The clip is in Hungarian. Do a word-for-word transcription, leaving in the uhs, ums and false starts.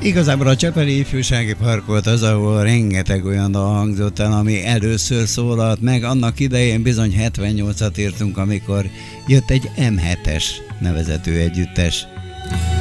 Igazából a Csepeli Ifjúsági Park volt az, ahol rengeteg olyan dal hangzott el, ami először szólalt meg. Annak idején bizony hetvennyolcat írtunk, amikor jött egy em hetes nevezetű együttes.